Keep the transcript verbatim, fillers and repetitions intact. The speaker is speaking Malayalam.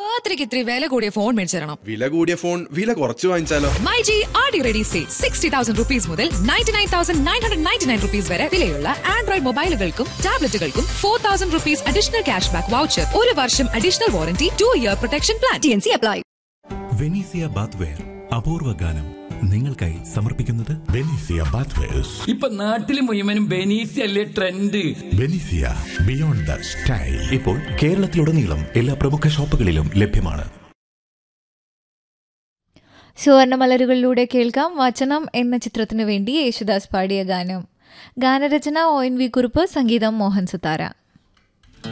ബർത്ത്ഡേക്ക് ഇത്തിരി വില കൂടിയ ഫോൺ മേടിച്ചു തരണം. വില കൂടിയ ഫോൺ വില കുറച്ച് വാങ്ങിച്ചാലോ? മൈജി ആടി ready say sixty thousand rupees മുതൽ ninety nine thousand nine hundred ninety nine rupees വരെ വിലയുള്ള Android മൊബൈലുകൾക്കും ടാബ്ലറ്റുകൾക്കും four thousand rupees additional cash back voucher, ഒരു വർഷം additional warranty, two year protection plan. T N C apply. Venezia bathware അപൂർവ ഗാനം നിങ്ങൾക്കായി സമർപ്പിക്കുന്നത് ബെനീസിയ ബാത്ത്വെയർസ്. ഇപ്പൊ നാട്ടില് മുഴുവനും ബെനീസിയ അല്ലേ ട്രെൻഡ്. ബെനീസിയ ബിയോണ്ട് ദ സ്റ്റൈൽ ഇപ്പോൾ കേരളത്തിലുടനീളം എല്ലാ പ്രമുഖ ഷോപ്പുകളിലും ലഭ്യമാണ്. സുവർണമലരുകളിലൂടെ കേൾക്കാം വചനം എന്ന ചിത്രത്തിനു വേണ്ടി യേശുദാസ് പാടിയ ഗാനം. ഗാനരചന ഒ എൻ വി കുറുപ്പ്, സംഗീതം മോഹൻ സിത്താര.